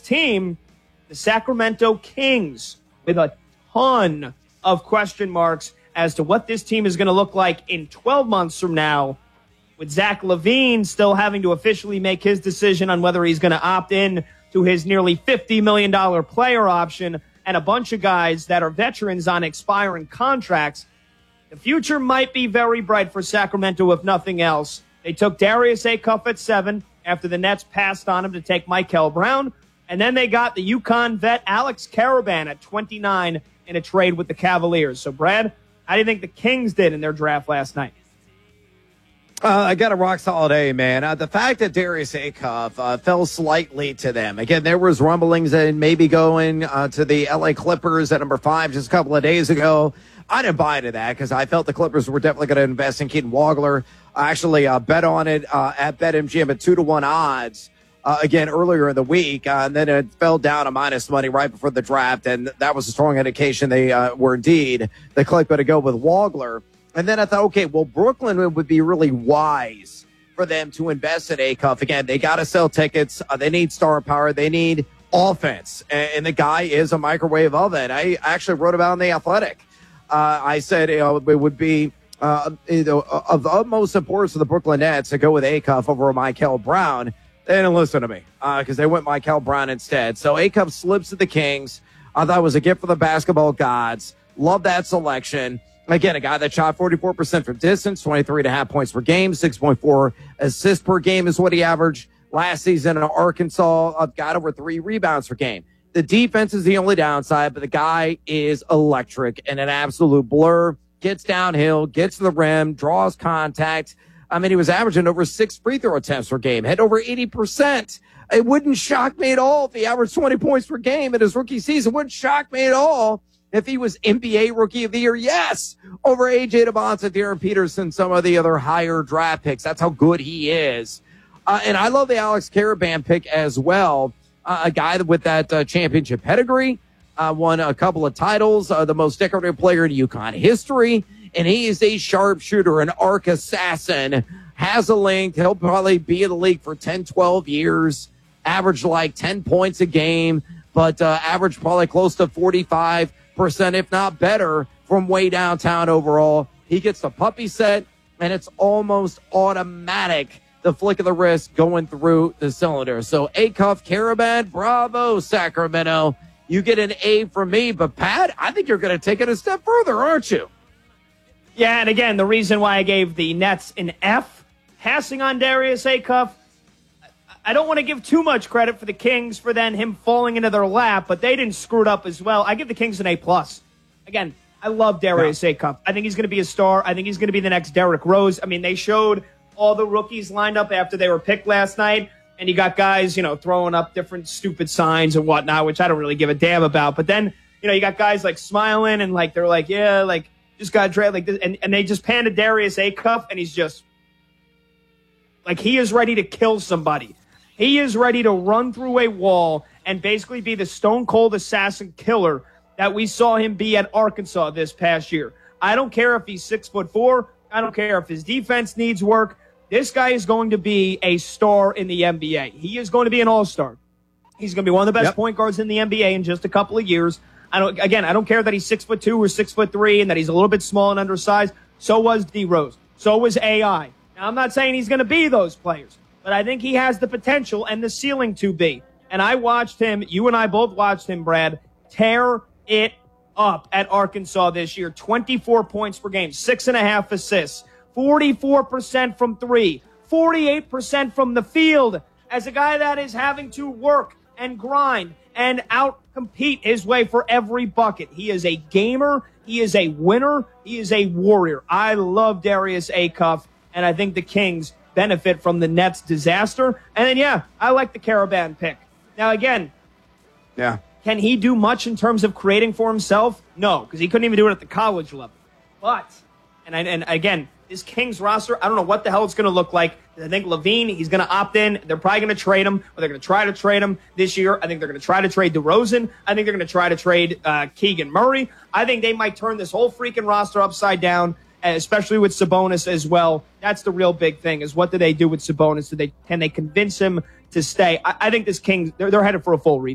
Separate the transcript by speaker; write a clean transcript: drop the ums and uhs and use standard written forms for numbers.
Speaker 1: team, the Sacramento Kings, with a ton of question marks as to what this team is going to look like in 12 months from now, with Zach LaVine still having to officially make his decision on whether he's going to opt in to his nearly $50 million player option, and a bunch of guys that are veterans on expiring contracts. The future might be very bright for Sacramento, if nothing else. They took Darius Acuff at 7 after the Nets passed on him to take Michael Brown. And then they got the UConn vet Alex Karaban at 29 in a trade with the Cavaliers. So, Brad, how do you think the Kings did in their draft last night?
Speaker 2: I got a rock solid A, man. The fact that Darius Acuff fell slightly to them. Again, there was rumblings and maybe going to the LA Clippers at number 5 just a couple of days ago. I didn't buy into that because I felt the Clippers were definitely going to invest in Keaton Wagler. I actually bet on it at BetMGM at 2-1 odds again earlier in the week. And then it fell down to minus money right before the draft. And that was a strong indication they were indeed the Clippers to go with Wagler. And then I thought, okay, well, Brooklyn would be really wise for them to invest in Acuff. Again, they got to sell tickets. They need star power. They need offense. And the guy is a microwave oven. I actually wrote about it in The Athletic. I said it would be of the utmost importance to the Brooklyn Nets to go with Acuff over Michael Brown. They didn't listen to me because they went Michael Brown instead. So Acuff slips to the Kings. I thought it was a gift for the basketball gods. Love that selection. Again, a guy that shot 44% from distance, 23.5 points per game, 6.4 assists per game is what he averaged last season in Arkansas. Got over 3 rebounds per game. The defense is the only downside, but the guy is electric and an absolute blur. Gets downhill, gets to the rim, draws contact. I mean, he was averaging over 6 free throw attempts per game, had over 80%. It wouldn't shock me at all if he averaged 20 points per game in his rookie season. It wouldn't shock me at all if he was NBA Rookie of the Year. Yes, over A.J. Debonta, Darren Peterson, some of the other higher draft picks. That's how good he is. And I love the Alex Karaban pick as well. A guy with that championship pedigree, won a couple of titles, the most decorated player in UConn history. And he is a sharpshooter, an arc assassin, has a length. He'll probably be in the league for 10, 12 years, average like 10 points a game, but average probably close to 45%, if not better, from way downtown overall. He gets the puppy set, and it's almost automatic, the flick of the wrist going through the cylinder. So Acuff, Karaban, bravo, Sacramento. You get an A from me, but Pat, I think you're going to take it a step further, aren't you?
Speaker 1: Yeah, and again, the reason why I gave the Nets an F, passing on Darius Acuff, I don't want to give too much credit for the Kings for then him falling into their lap, but they didn't screw it up as well. I give the Kings an A+. Again, I love Darius Acuff. I think he's going to be a star. I think he's going to be the next Derrick Rose. I mean, they showed all the rookies lined up after they were picked last night, and you got guys, throwing up different stupid signs and whatnot, which I don't really give a damn about. But then, you got guys like smiling and they're like, yeah, just got drafted like this. And they just panned to Darius Acuff, and he's just he is ready to kill somebody. He is ready to run through a wall and basically be the stone cold assassin killer that we saw him be at Arkansas this past year. I don't care if he's 6'4". I don't care if his defense needs work. This guy is going to be a star in the NBA. He is going to be an all-star. He's going to be one of the best point guards in the NBA in just a couple of years. I don't care that he's 6'2" or 6'3" and that he's a little bit small and undersized. So was D Rose. So was AI. Now, I'm not saying he's going to be those players, but I think he has the potential and the ceiling to be. And I watched him, you and I both watched him, Brad, tear it up at Arkansas this year. 24 points per game, 6.5 assists, 44% from 3, 48% from the field. As a guy that is having to work and grind and out-compete his way for every bucket. He is a gamer. He is a winner. He is a warrior. I love Darius Acuff, and I think the Kings benefit from the Nets' disaster. And then, I like the Karaban pick. Now, again, can he do much in terms of creating for himself? No, because he couldn't even do it at the college level. But, and again, this Kings roster, I don't know what the hell it's going to look like. I think LaVine, he's going to opt in. They're probably going to trade him, or they're going to try to trade him this year. I think they're going to try to trade DeRozan. I think they're going to try to trade Keegan Murray. I think they might turn this whole freaking roster upside down, especially with Sabonis as well. That's the real big thing, is what do they do with Sabonis? Can they convince him to stay? I think this Kings, they're headed for a full rebuild.